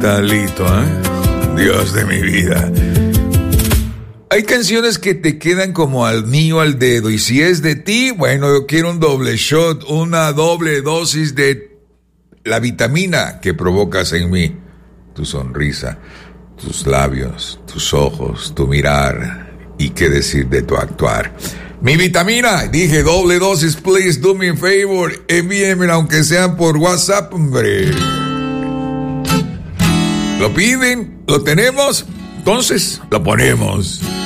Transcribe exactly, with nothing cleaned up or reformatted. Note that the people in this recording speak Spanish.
Talito, ¿eh? Dios de mi vida. Hay canciones que te quedan como al niño al dedo, y si es de ti, bueno, yo quiero un doble shot, una doble dosis de la vitamina que provocas en mí. Tu sonrisa, tus labios, tus ojos, tu mirar, y qué decir de tu actuar. Mi vitamina, dije doble dosis, please do me a favor, envíenmela aunque sea por WhatsApp, hombre. ¿Lo piden? ¿Lo tenemos? Entonces, lo ponemos.